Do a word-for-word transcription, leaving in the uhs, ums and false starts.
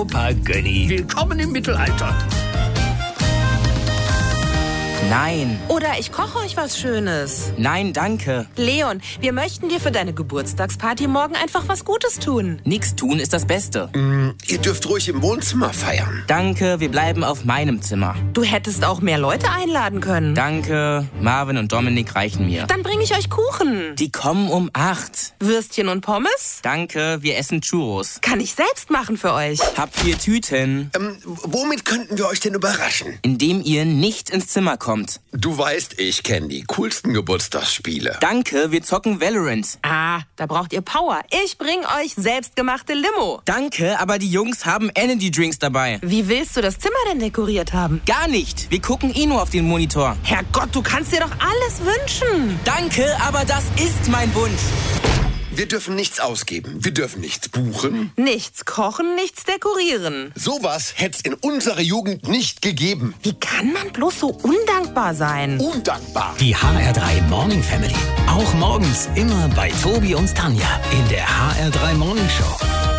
Opa Gönny. Willkommen im Mittelalter. Nein. Oder ich koche euch was Schönes. Nein, danke. Leon, wir möchten dir für deine Geburtstagsparty morgen einfach was Gutes tun. Nix tun ist das Beste. Mm, ihr dürft ruhig im Wohnzimmer feiern. Danke, wir bleiben auf meinem Zimmer. Du hättest auch mehr Leute einladen können. Danke, Marvin und Dominik reichen mir. Dann bringe ich euch Kuchen. Die kommen um acht. Würstchen und Pommes? Danke, wir essen Churros. Kann ich selbst machen für euch. Hab vier Tüten. Ähm, womit könnten wir euch denn überraschen? Indem ihr nicht ins Zimmer kommt. Du weißt, ich kenne die coolsten Geburtstagsspiele. Danke, wir zocken Valorant. Ah, da braucht ihr Power. Ich bring euch selbstgemachte Limo. Danke, aber die Jungs haben Energy Drinks dabei. Wie willst du das Zimmer denn dekoriert haben? Gar nicht. Wir gucken eh nur auf den Monitor. Herrgott, du kannst dir doch alles wünschen. Danke, aber das ist mein Wunsch. Wir dürfen nichts ausgeben. Wir dürfen nichts buchen. Nichts kochen, nichts dekorieren. Sowas hätte es in unserer Jugend nicht gegeben. Wie kann man bloß so undankbar sein? Undankbar. Die H R drei Morning Family. Auch morgens immer bei Tobi und Tanja in der H R drei Morning Show.